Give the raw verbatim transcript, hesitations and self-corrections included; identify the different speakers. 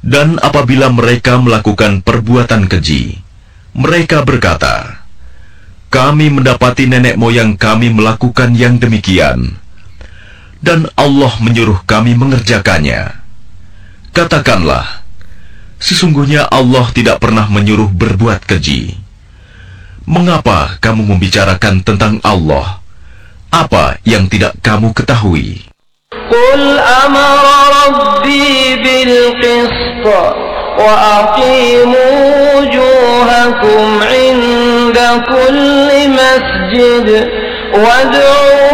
Speaker 1: Dan apabila mereka melakukan perbuatan keji, mereka berkata, kami mendapati nenek moyang kami melakukan yang demikian, dan Allah menyuruh kami mengerjakannya. Katakanlah, sesungguhnya Allah tidak pernah menyuruh berbuat keji. Mengapa kamu membicarakan tentang Allah apa yang tidak kamu ketahui?
Speaker 2: Qul amara rabbi bil qist wa aqimu wujuhakum 'inda kulli masjid wad'u